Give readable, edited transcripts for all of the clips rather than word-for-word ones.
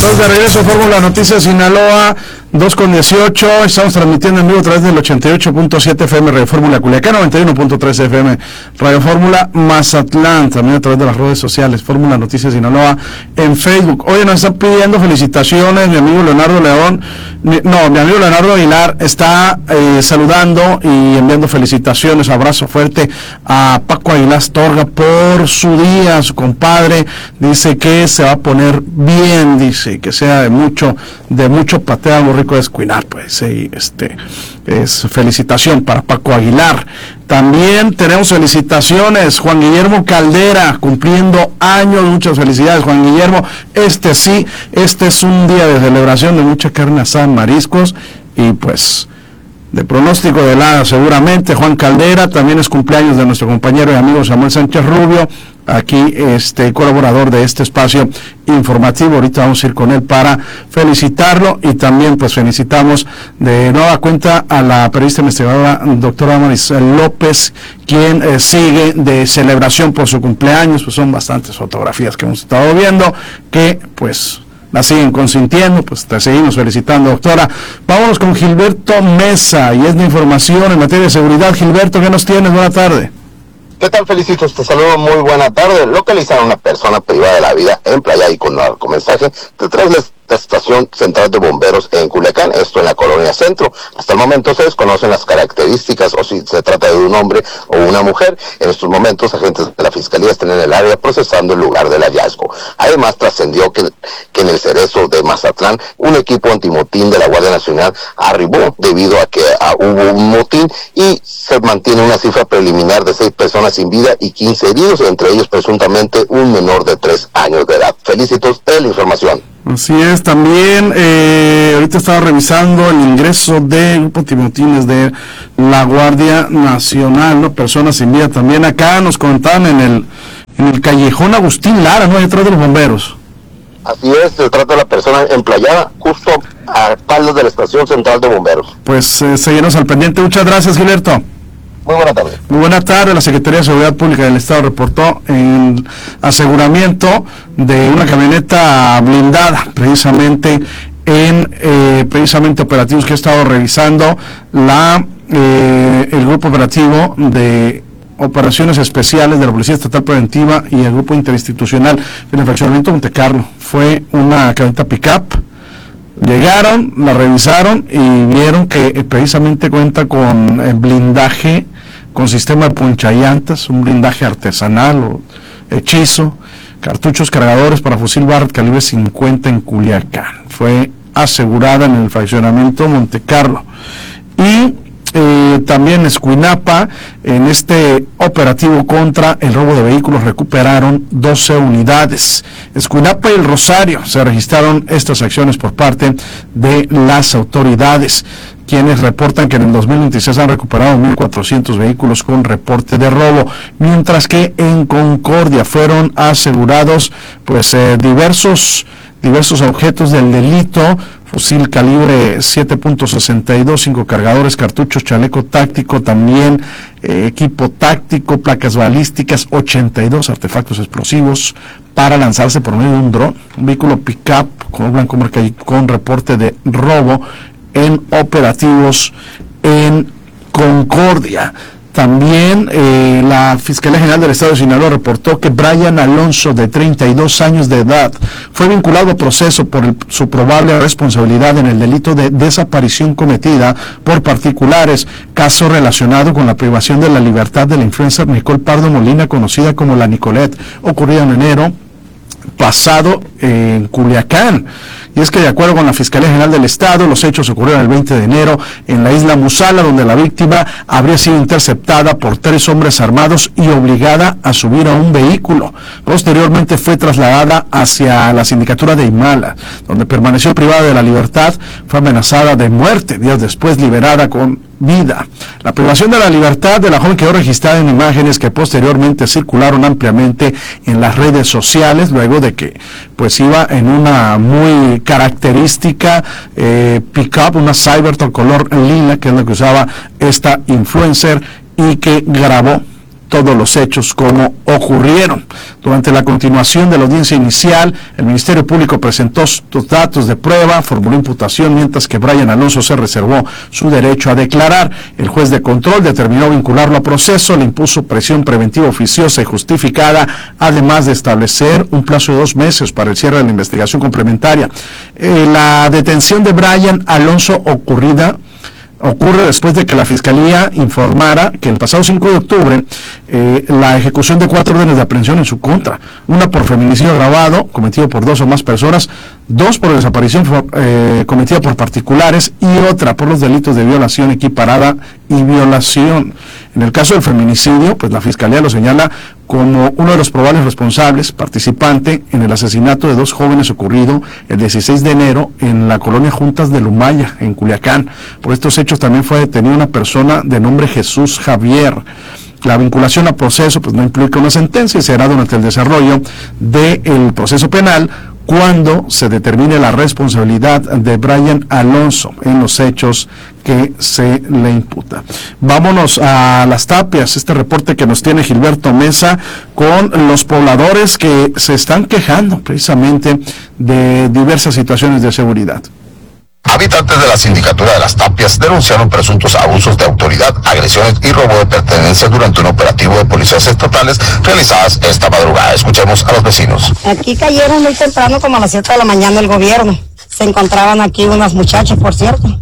Estamos de regreso, Fórmula Noticias Sinaloa, 2:18. Estamos transmitiendo en vivo a través del 88.7 FM Radio Fórmula Culiacán, 91.3 FM Radio Fórmula Mazatlán, también a través de las redes sociales, Fórmula Noticias Sinaloa en Facebook. Oye, nos están pidiendo felicitaciones, mi amigo Leonardo León, mi amigo Leonardo Aguilar está saludando y enviando felicitaciones, abrazo fuerte a Paco Aguilar Astorga por su día, su compadre, dice que se va a poner bien, dice que sea de mucho patea, muy rico de escuinar, pues, y es felicitación para Paco Aguilar. También tenemos felicitaciones, Juan Guillermo Caldera, cumpliendo años, muchas felicidades, Juan Guillermo, este es un día de celebración de mucha carne asada, mariscos, y pues, de pronóstico de helada seguramente. Juan Caldera, también es cumpleaños de nuestro compañero y amigo Samuel Sánchez Rubio, aquí colaborador de este espacio informativo. Ahorita vamos a ir con él para felicitarlo, y también pues felicitamos de nueva cuenta a la periodista investigadora doctora Amaris López, quien sigue de celebración por su cumpleaños. Pues son bastantes fotografías que hemos estado viendo que pues la siguen consintiendo, pues te seguimos felicitando, doctora. Vámonos con Gilberto Mesa, y es de información en materia de seguridad. Gilberto, ¿qué nos tienes? Buena tarde. ¿Qué tal, Felicitos? Te saludo, muy buena tarde. Localizaron a una persona privada de la vida en Playa y con narcomensaje detrás de la estación central de bomberos en Culiacán, esto en la colonia Centro. Hasta el momento se desconocen las características o si se trata de un hombre o una mujer. En estos momentos agentes de la Fiscalía están en el área procesando el lugar del hallazgo. Además trascendió que en el Cerezo de Mazatlán un equipo antimotín de la Guardia Nacional arribó debido a que hubo un motín, y se mantiene una cifra preliminar de 6 personas sin vida y 15 heridos, entre ellos presuntamente un menor de 3 años de edad. Felicitos de la información. Así es, también ahorita estaba revisando el ingreso de grupo timotines de la Guardia Nacional, ¿no? Personas sin vida también. Acá nos contaban en el callejón Agustín Lara, ¿no? Detrás de los bomberos. Así es, se trata de la persona emplayada justo a espaldas de la estación central de bomberos. Pues seguimos al pendiente. Muchas gracias, Gilberto. Muy buena tarde. Muy buena tarde. La Secretaría de Seguridad Pública del Estado reportó el aseguramiento de una camioneta blindada, precisamente operativos que ha estado revisando el grupo operativo de operaciones especiales de la Policía Estatal Preventiva y el grupo interinstitucional en el fraccionamiento Monte Carlo. Fue una camioneta pick-up. Llegaron, la revisaron y vieron que precisamente cuenta con blindaje, con sistema de ponchallantas, un blindaje artesanal o hechizo, cartuchos cargadores para fusil Barrett calibre 50 en Culiacán. Fue asegurada en el fraccionamiento Monte Carlo. Y también Escuinapa, en este operativo contra el robo de vehículos, recuperaron 12 unidades. Escuinapa y el Rosario se registraron estas acciones por parte de las autoridades, quienes reportan que en el 2026 han recuperado 1,400 vehículos con reporte de robo, mientras que en Concordia fueron asegurados pues diversos objetos del delito: fusil calibre 7.62, 5 cargadores, cartuchos, chaleco táctico, también equipo táctico, placas balísticas, 82 artefactos explosivos para lanzarse por medio de un dron, un vehículo pick-up con blanco marca y con reporte de robo en operativos en Concordia. También la Fiscalía General del Estado de Sinaloa reportó que Brian Alonso, de 32 años de edad, fue vinculado a proceso por su probable responsabilidad en el delito de desaparición cometida por particulares, caso relacionado con la privación de la libertad de la influencer Nicole Pardo Molina, conocida como la Nicolette, ocurrida en enero pasado en Culiacán. Y es que, de acuerdo con la Fiscalía General del Estado, los hechos ocurrieron el 20 de enero en la isla Musala, donde la víctima habría sido interceptada por 3 hombres armados y obligada a subir a un vehículo. Posteriormente fue trasladada hacia la sindicatura de Imala, donde permaneció privada de la libertad. Fue amenazada de muerte, días después liberada con vida. La privación de la libertad de la joven quedó registrada en imágenes que posteriormente circularon ampliamente en las redes sociales, luego de que pues iba en una muy característica pick-up, una Cybertruck color lila, que es lo que usaba esta influencer, y que grabó todos los hechos como ocurrieron. Durante la continuación de la audiencia inicial, el Ministerio Público presentó sus datos de prueba, formuló imputación, mientras que Brian Alonso se reservó su derecho a declarar. El juez de control determinó vincularlo a proceso, le impuso prisión preventiva oficiosa y justificada, además de establecer un plazo de 2 meses para el cierre de la investigación complementaria. La detención de Brian Alonso ocurre después de que la Fiscalía informara que el pasado 5 de octubre la ejecución de 4 órdenes de aprehensión en su contra, una por feminicidio agravado cometido por 2 o más personas, 2 por desaparición cometida por particulares y otra por los delitos de violación equiparada y violación. En el caso del feminicidio, pues la Fiscalía lo señala como uno de los probables responsables, participante en el asesinato de 2 jóvenes ocurrido el 16 de enero en la colonia Juntas de Lumaya, en Culiacán. Por estos hechos también fue detenida una persona de nombre Jesús Javier. La vinculación a proceso pues no implica una sentencia y será durante el desarrollo del proceso penal cuando se determine la responsabilidad de Brian Alonso en los hechos que se le imputa. Vámonos a Las Tapias, este reporte que nos tiene Gilberto Mesa con los pobladores que se están quejando precisamente de diversas situaciones de seguridad. Habitantes de la sindicatura de Las Tapias denunciaron presuntos abusos de autoridad, agresiones y robo de pertenencias durante un operativo de policías estatales realizadas esta madrugada. Escuchemos a los vecinos. Aquí cayeron muy temprano, como a las 7 de la mañana, el gobierno. Se encontraban aquí unas muchachas, por cierto.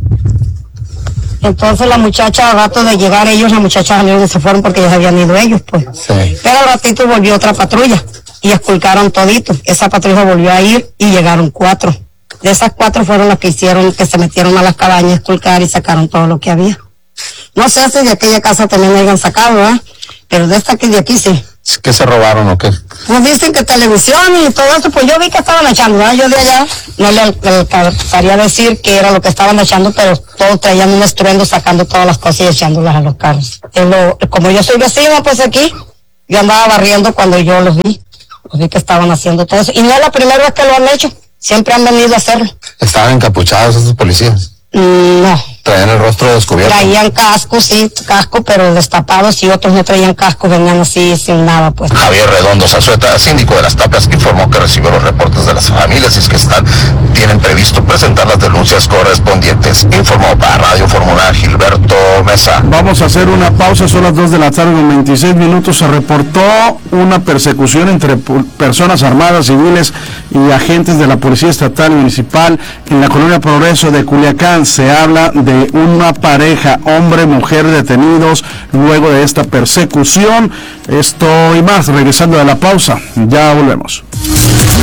Entonces la muchacha, al rato de llegar ellos, la muchacha salieron y se fueron porque ya se habían ido ellos, pues. Sí. Pero al ratito volvió otra patrulla y esculcaron todito. Esa patrulla volvió a ir y llegaron 4. De esas 4 fueron las que hicieron, que se metieron a las cabañas a esculcar y sacaron todo lo que había. No sé si de aquella casa también hayan sacado, ¿verdad? Pero de esta que de aquí sí. ¿Qué se robaron o qué? Pues dicen que televisión y todo eso, pues yo vi que estaban echando, ¿verdad? Yo de allá no le alcanzaría a decir qué era lo que estaban echando, pero todos traían un estruendo sacando todas las cosas y echándolas a los carros. Como yo soy vecina, pues aquí, yo andaba barriendo cuando yo los vi que estaban haciendo todo eso. Y no es la primera vez que lo han hecho. Siempre han venido a hacerlo. ¿Estaban encapuchados esos policías? No. ¿Traían el rostro descubierto? Traían casco, sí, casco, pero destapados, y otros no traían casco, venían así sin nada, pues. Javier Redondo Zazueta, síndico de Las Tapias, informó que recibió los reportes de las familias y es que tienen previsto presentar las denuncias correspondientes. Informó para Radio Fórmula Gilberto Mesa. Vamos a hacer una pausa, son las 2 de la tarde con 26 minutos. Se reportó una persecución entre personas armadas, civiles y agentes de la Policía Estatal y Municipal en la colonia Progreso de Culiacán. Se habla de una pareja, hombre-mujer, detenidos luego de esta persecución. Esto y más, regresando de la pausa. Ya volvemos.